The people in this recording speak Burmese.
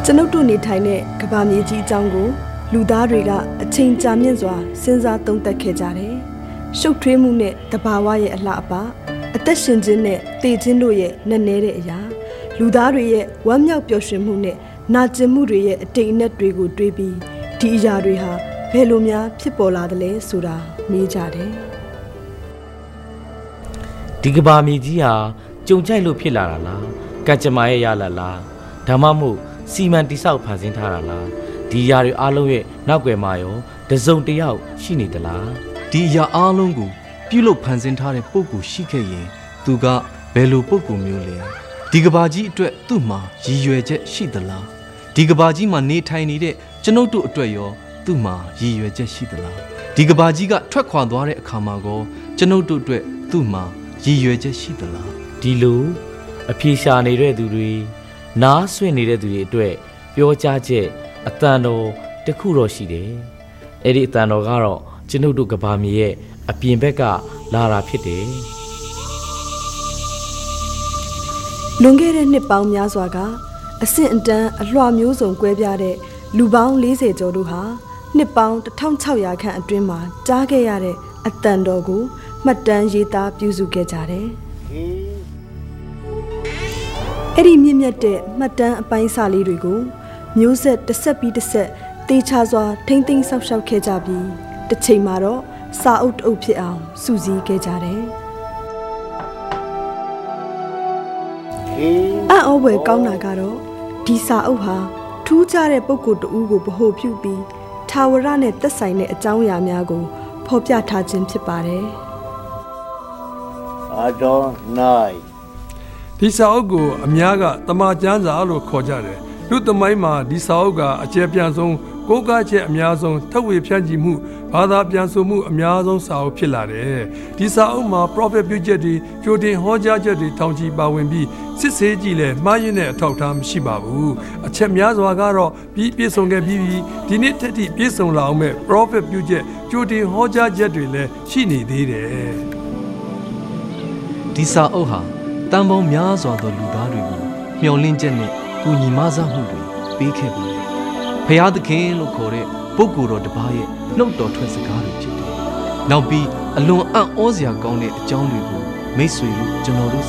ကျွန်ုပ်တို့နေထိုင်တဲ့ကမ္ဘာမြေကြီးအကြောင်းကိုလူသားတွေကအချိန်ကြာမြင့်စွာစဉ်းစားသုံးသပ်ခဲ့ကြတယ်။ရှုပ်ထွေးမှုနဲ့တဘာဝရဲ့အလှအပအသက်ရှင်ခြင်းနဲ့တည်ခြင်းတို့ရဲ့နက်နဲတဲ့အရာလူသားတွေရဲ့ဝမ်းမြောက်ပျော်ရွှင်မှုနဲ့နာကျင်မှုတွေရဲ့အတိတ်အနက်တွေကိုတွေးပြီးဒီအရာတွေဟာဘယ်လိုများဖြစ်ပေါ်လာသလဲဆိုတာမေးကြတယ်။ဒီကဘာမြေကြီးဟာကြုံကြိုက်လို့ဖြစ်လာတာလား။ကံကြမ္မာရဲ့ရလတ်လား။ဒါမှမဟုတ်စီမံတိဆောက်ဖန်ဆင်းထားတာလား။ဒီအရာတွေအားလုံးရဲ့နောက်ွယ်မှာရောတစုံတစ်ယောက်ရှိနေသလား။ဒီအရာအားလုံးကိုပြုလုပ်ဖန်ဆင်းထားတဲ့ပုဂ္ဂိုလ်ရှိခဲ့ရင်သူကဘယ်လိုပုဂ္ဂိုလ်မျိုးလဲ။ဒီကဘာကြီးအတွက်သူ့မှာရည်ရွယ်ချက်ရှိသလား။ဒီကဘာကြီးမှာနေထိုင်နေတဲ့ကျွန်ုပ်တို့အတွက်ရောသူ့မှာရည်ရွယ်ချက်ရှိသလား။ဒီကဘာကြီးကထွက်ခွာသွားတဲ့အခါမှာကိုကျွန်ုပ်တို့အတွက်သူ့မှာရည်ရွယ်ချက်ရှိသလား။ဒီလိုအပြေရှာနေတဲ့သူတွေနားဆွင့်နေတဲ့သူတွေအတွက်ပြောကြားချက်အတန်တော်တစ်ခုတော့ရှိတယ်။အဲ့ဒီအတန်တော်ကတော့ကျွန်ုပ်တို့ကဘာမြေရဲ့အပြင်ဘက်ကလာတာဖြစ်တယ်။လွန်ခဲ့တဲ့နှစ်ပေါင်းများစွာကအဆင့်အတန်းအလွှာမျိုးစုံကွဲပြားတဲ့လူပေါင်း40ကျော်တို့ဟာနှစ်ပေါင်း1600ခန့်အတွင်းမှာကြားခဲ့ရတဲ့အတန်တော်ကိုမှတ်တမ်းရေးသားပြုစုခဲ့ကြတယ်။အဲ့ဒီမြင့်မြတ်တဲ့မှတ်တမ်းအပိုင်းစာလေးတွေကိုမျိုးဆက်တစ်ဆက်ပြီးတစ်ဆက်တေချာစွာထိမ့်သိမ်းဆောက်ရှောက်ခဲ့ကြပြီးတစ်ချိန်မှာတော့စာအုပ်တအုပ်ဖြစ်အောင်စုစည်းခဲ့ကြတယ်။အံ့ဩဖွယ်ကောင်းတာကတော့ဒီစာအုပ်ဟာထူးခြားတဲ့ပုဂ္ဂိုလ်တဦးကိုဗဟိုပြုပြီးထာဝရနဲ့သက်ဆိုင်တဲ့အကြောင်းအရာများကိုဖော်ပြထားခြင်းဖြစ်ပါတယ်။ Adonai ဒီစာအုပ်ကိုအများကတမန်ကျမ်းစာလို့ခေါ်ကြတယ်လူသမိုင်းမှာဒီစာအုပ်ကအကျယ်ပြန့်ဆုံးကိုးကားချက်အများဆုံးထပ်ဝေဖြန့်ချီမှုဘာသာပြန်ဆိုမှုအများဆုံးစာအုပ်ဖြစ်လာတယ်ဒီစာအုပ်မှာ prophet ပြုချက်တွေကြိုတင်ဟောကြားချက်တွေထောင်ချီပါဝင်ပြီးစစ်ဆေးကြည့်လဲမှားယွင်းတဲ့အထောက်အထားမရှိပါဘူးအချက်များစွာကတော့ပြီးပြည့်စုံခဲ့ပြီးဒီနေ့ထက်ထိပြည့်စုံလာအောင်မဲ့ prophet ပြုချက်ကြိုတင်ဟောကြားချက်တွေလည်းရှိနေသေးတယ်ဒီစာအုပ်ဟာတန်ပေါင်းများစွာသောလူသားတွေကိုမျှော်လင့်ချက်နဲ့ကူညီမဆမှုတွေပေးခဲ့ပါတယ်။ဖျားသခင်လို့ခေါ်တဲ့ပုဂ္ဂိုလ်တော်တစ်ပါးရဲ့နှုတ်တော်ထွက်စကားတွေဖြစ်တယ်။နောက်ပြီးအလွန်အံ့ဩစရာကောင်းတဲ့အကြောင်းတွေကိုမိတ်ဆွေတို့ကျွန်တော်တို့